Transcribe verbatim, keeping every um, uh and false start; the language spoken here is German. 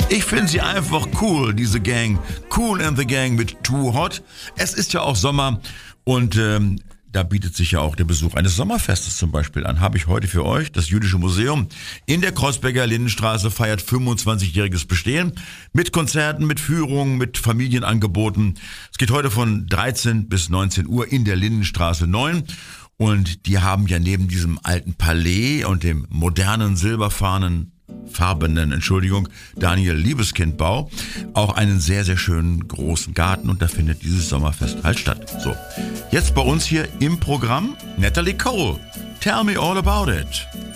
Ich finde sie einfach cool, diese Gang. Kool and the Gang mit Too Hot. Es ist ja auch Sommer und ähm, da bietet sich ja auch der Besuch eines Sommerfestes zum Beispiel an. Habe ich heute für euch. Das Jüdische Museum in der Kreuzberger Lindenstraße feiert fünfundzwanzigjähriges Bestehen. Mit Konzerten, mit Führungen, mit Familienangeboten. Es geht heute von dreizehn bis neunzehn Uhr in der Lindenstraße neun. Und die haben ja neben diesem alten Palais und dem modernen silberfarbenen farbenen, Entschuldigung, Daniel Libeskind-Bau, auch einen sehr, sehr schönen großen Garten und da findet dieses Sommerfest halt statt. So, jetzt bei uns hier im Programm Natalie Cole. Tell me all about it.